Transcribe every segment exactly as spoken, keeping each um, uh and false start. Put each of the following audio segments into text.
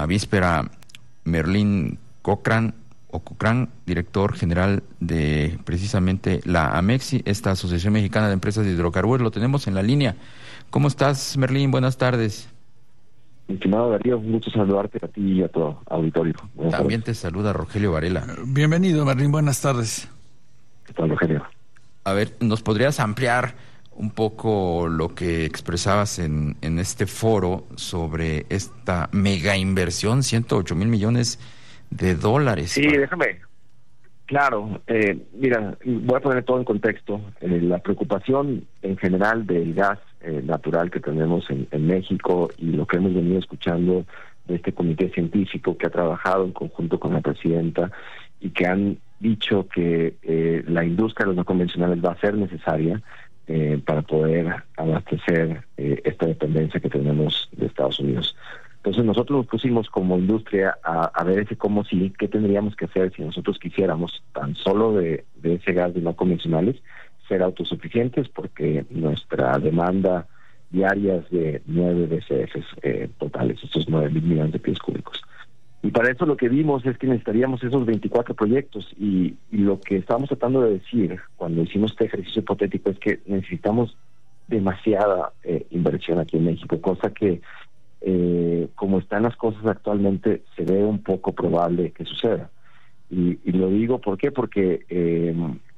la víspera Merlín Cochran, o Cochran, director general de precisamente la AMEXI, esta Asociación Mexicana de Empresas de Hidrocarburos. Lo tenemos en la línea. ¿Cómo estás, Merlín? Buenas tardes. Estimado Darío, un gusto saludarte a ti y a tu auditorio. Buenas También tardes. Te saluda Rogelio Varela. Bienvenido, Merlín, buenas tardes. ¿Qué tal, Rogelio? A ver, ¿nos podrías ampliar un poco lo que expresabas en, en este foro sobre esta mega inversión, ciento ocho mil millones de dólares? Sí, para... déjame. Claro, eh, mira, voy a poner todo en contexto. Eh, la preocupación en general del gas eh, natural que tenemos en, en México y lo que hemos venido escuchando de este comité científico que ha trabajado en conjunto con la presidenta y que han dicho que eh, la industria de los no convencionales va a ser necesaria eh, para poder abastecer eh, esta dependencia que tenemos de Estados Unidos. Entonces nosotros nos pusimos como industria a, a ver ese cómo sí, qué tendríamos que hacer si nosotros quisiéramos tan solo de, de ese gas de no convencionales ser autosuficientes, porque nuestra demanda diaria es de nueve B C F eh, totales, estos nueve mil millones de pies cúbicos. Y para eso lo que vimos es que necesitaríamos esos veinticuatro proyectos y, y lo que estábamos tratando de decir cuando hicimos este ejercicio hipotético es que necesitamos demasiada eh, inversión aquí en México, cosa que Eh, como están las cosas actualmente, se ve un poco probable que suceda. Y, y lo digo ¿por qué? Porque eh,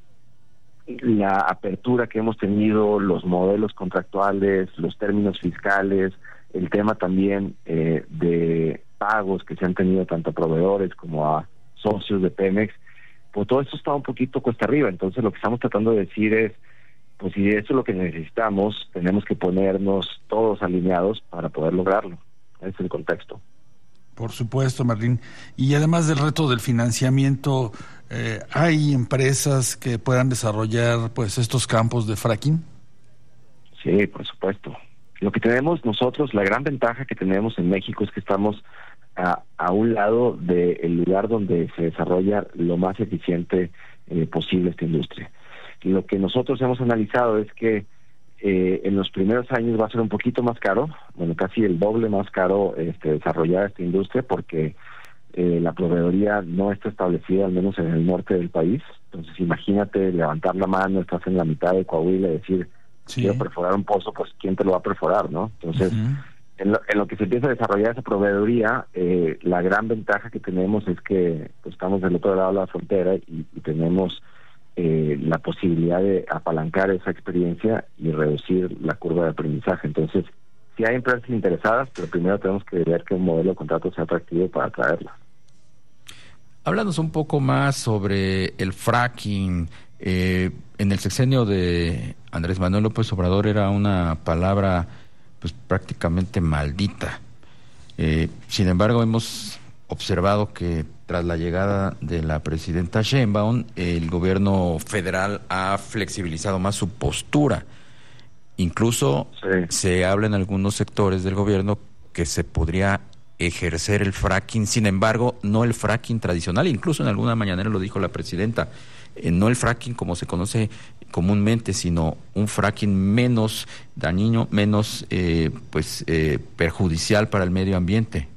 la apertura que hemos tenido, los modelos contractuales, los términos fiscales, el tema también eh, de pagos que se han tenido tanto a proveedores como a socios de Pemex, pues todo esto está un poquito cuesta arriba. Entonces lo que estamos tratando de decir es, pues si eso es lo que necesitamos, tenemos que ponernos todos alineados para poder lograrlo. Ese es el contexto. Por supuesto, Merlín. Y además del reto del financiamiento, eh, ¿hay empresas que puedan desarrollar pues estos campos de fracking? Sí, por supuesto. Lo que tenemos nosotros, la gran ventaja que tenemos en México es que estamos a, a un lado del lugar donde se desarrolla lo más eficiente eh, posible esta industria. Lo que nosotros hemos analizado es que eh, en los primeros años va a ser un poquito más caro, bueno, casi el doble más caro este, desarrollar esta industria porque eh, la proveedoría no está establecida, al menos en el norte del país. Entonces imagínate levantar la mano, estás en la mitad de Coahuila y decir, sí, quiero perforar un pozo, pues ¿quién te lo va a perforar, no? Entonces, uh-huh. en, lo, en lo que se empieza a desarrollar esa proveedoría, eh, la gran ventaja que tenemos es que pues, estamos del otro lado de la frontera y, y tenemos Eh, la posibilidad de apalancar esa experiencia y reducir la curva de aprendizaje. Entonces, sí hay empresas interesadas, pero primero tenemos que ver que un modelo de contrato sea atractivo para atraerlas. Háblanos un poco más sobre el fracking. Eh, en el sexenio de Andrés Manuel López Obrador era una palabra pues prácticamente maldita. Eh, sin embargo, hemos observado que tras la llegada de la presidenta Sheinbaum, el gobierno federal ha flexibilizado más su postura. Incluso sí. se habla en algunos sectores del gobierno que se podría ejercer el fracking, sin embargo, no el fracking tradicional. Incluso en alguna mañanera lo dijo la presidenta, eh, no el fracking como se conoce comúnmente, sino un fracking menos dañino, menos eh, pues eh, perjudicial para el medio ambiente.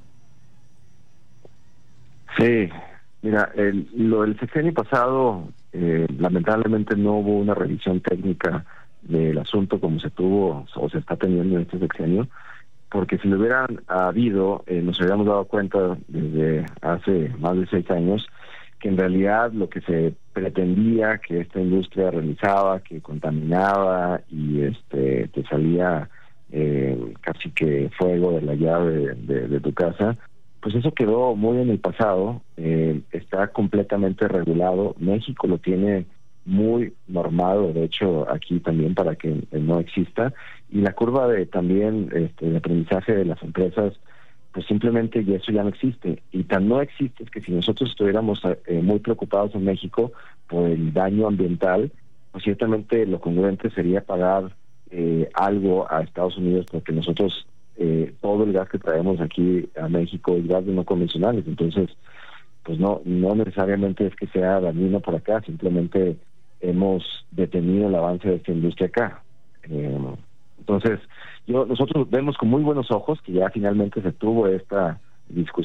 Sí, mira, el, lo del sexenio pasado, eh, lamentablemente no hubo una revisión técnica del asunto como se tuvo o se está teniendo en este sexenio, porque si lo hubieran habido, eh, nos habríamos dado cuenta desde hace más de seis años que en realidad lo que se pretendía que esta industria realizaba, que contaminaba y este te salía eh, casi que fuego de la llave de, de tu casa, pues eso quedó muy en el pasado. Eh, está completamente regulado. México lo tiene muy normado, de hecho aquí también para que eh, no exista, y la curva de también este, de aprendizaje de las empresas, pues simplemente y eso ya no existe, y tan no existe es que si nosotros estuviéramos eh, muy preocupados en México por el daño ambiental, pues ciertamente lo congruente sería pagar eh, algo a Estados Unidos, porque nosotros Eh, todo el gas que traemos aquí a México es gas de no convencionales. Entonces, pues no no necesariamente es que sea dañino por acá, simplemente hemos detenido el avance de esta industria acá. Eh, entonces, yo nosotros vemos con muy buenos ojos que ya finalmente se tuvo esta discusión